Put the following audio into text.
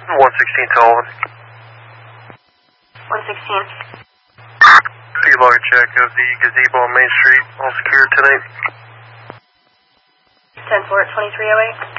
116 Sullivan. 116. P-log check of the gazebo on Main Street, all secured tonight. 10-4 at 2308.